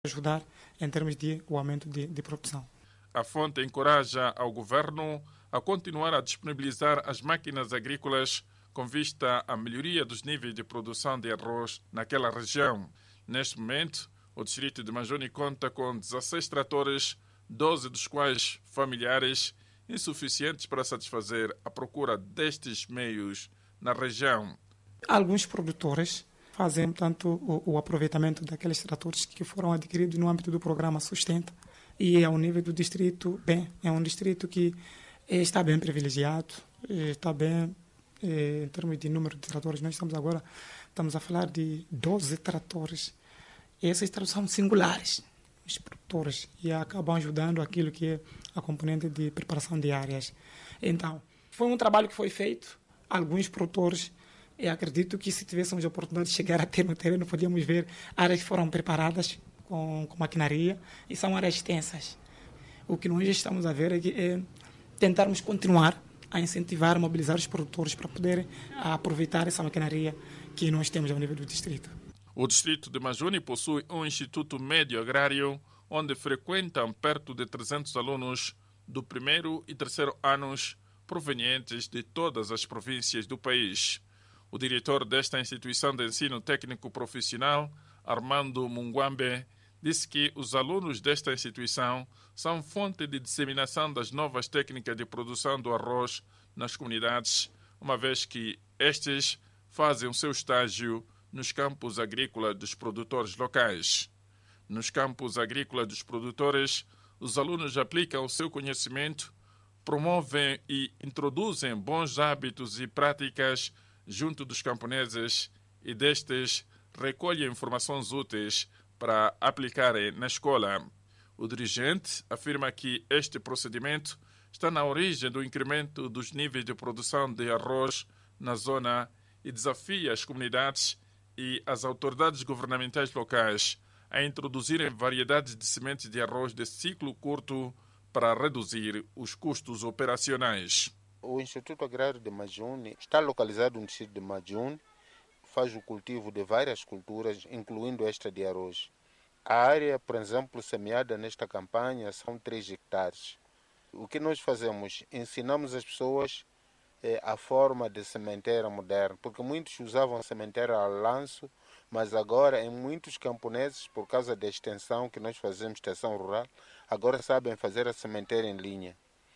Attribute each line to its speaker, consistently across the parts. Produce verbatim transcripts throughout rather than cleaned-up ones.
Speaker 1: ajudar em termos de o aumento de, de produção.
Speaker 2: A fonte encoraja ao governo a continuar a disponibilizar as máquinas agrícolas com vista à melhoria dos níveis de produção de arroz naquela região. Neste momento, o distrito de Manjuni conta com dezasseis tratores, doze dos quais familiares, insuficientes para satisfazer a procura destes meios na região.
Speaker 1: Alguns produtores fazem, portanto, o, o aproveitamento daqueles tratores que foram adquiridos no âmbito do programa Sustenta, e ao nível do distrito, bem, é um distrito que está bem privilegiado, está bem em termos de número de tratores. Nós estamos agora estamos a falar de doze tratores. E esses tratores são singulares, os produtores, e acabam ajudando aquilo que é a componente de preparação de áreas. Então, foi um trabalho que foi feito, alguns produtores, e acredito que se tivéssemos a oportunidade de chegar até no terreno, podíamos ver áreas que foram preparadas com, com maquinaria, e são áreas extensas. O que nós estamos a ver é, que, é tentarmos continuar a incentivar, a mobilizar os produtores para poderem aproveitar essa maquinaria que nós temos ao nível do distrito.
Speaker 2: O distrito de Manjuni possui um instituto médio agrário onde frequentam perto de trezentos alunos do primeiro e terceiro anos provenientes de todas as províncias do país. O diretor desta instituição de ensino técnico profissional, Armando Munguambe, disse que os alunos desta instituição são fonte de disseminação das novas técnicas de produção do arroz nas comunidades, uma vez que estes fazem o seu estágio nos campos agrícolas dos produtores locais. Nos campos agrícolas dos produtores, os alunos aplicam o seu conhecimento, promovem e introduzem bons hábitos e práticas junto dos camponeses e destes recolhem informações úteis para aplicarem na escola. O dirigente afirma que este procedimento está na origem do incremento dos níveis de produção de arroz na zona e desafia as comunidades e as autoridades governamentais locais a introduzirem variedades de sementes de arroz de ciclo curto para reduzir os custos operacionais.
Speaker 3: O Instituto Agrário de Manjuni está localizado no distrito de Manjuni, faz o cultivo de várias culturas, incluindo esta de arroz. A área, por exemplo, semeada nesta campanha são três hectares. O que nós fazemos? Ensinamos as pessoas eh, a forma de sementeira moderna, porque muitos usavam sementeira a lanço, mas agora em muitos camponeses, por causa da extensão que nós fazemos, extensão rural, agora sabem fazer a sementeira em linha.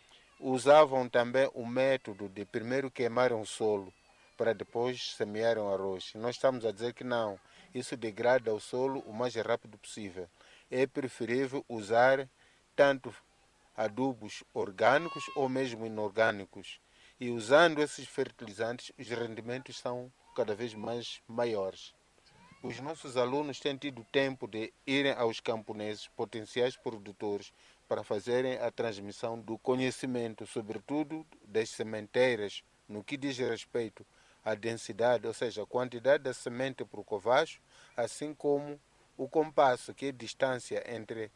Speaker 3: Usavam também o método de primeiro queimarem o solo, para depois semearem o arroz. Nós estamos a dizer que não, isso degrada o solo o mais rápido possível. É preferível usar tanto adubos orgânicos ou mesmo inorgânicos. E usando esses fertilizantes, os rendimentos são cada vez mais maiores. Os nossos alunos têm tido tempo de irem aos camponeses, potenciais produtores, para fazerem a transmissão do conhecimento, sobretudo das sementeiras, no que diz respeito à densidade, ou seja, a quantidade da semente por covacho, assim como o compasso, que é a distância entre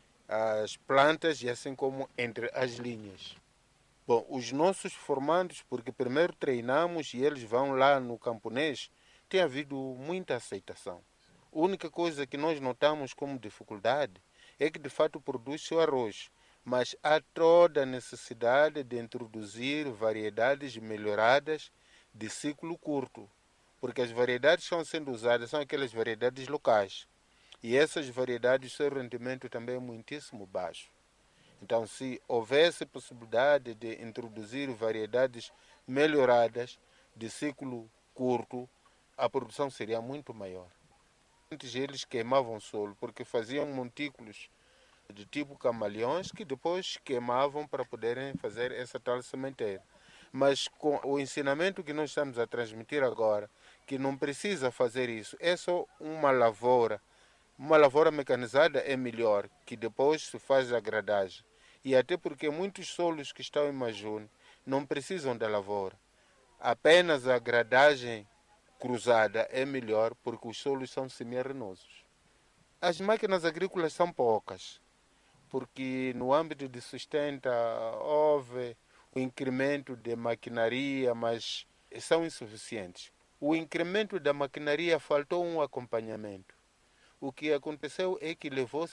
Speaker 3: as plantas e assim como entre as linhas. Bom, os nossos formandos, porque primeiro treinamos e eles vão lá no camponês, tem havido muita aceitação. A única coisa que nós notamos como dificuldade é que de fato produz o arroz, mas há toda a necessidade de introduzir variedades melhoradas de ciclo curto, porque as variedades que estão sendo usadas são aquelas variedades locais, e essas variedades, o seu rendimento também é muitíssimo baixo. Então, se houvesse possibilidade de introduzir variedades melhoradas de ciclo curto, a produção seria muito maior. Antes eles queimavam o solo, porque faziam montículos de tipo camaleões que depois queimavam para poderem fazer essa tal sementeira. Mas com o ensinamento que nós estamos a transmitir agora, que não precisa fazer isso, é só uma lavoura. Uma lavoura mecanizada é melhor, que depois se faz a gradagem. E até porque muitos solos que estão em Manjuni não precisam da lavoura. Apenas a gradagem cruzada é melhor porque os solos são semi-arenosos. As máquinas agrícolas são poucas, porque no âmbito de sustenta houve o incremento de maquinaria, mas são insuficientes. O incremento da maquinaria faltou um acompanhamento. O que aconteceu é que levou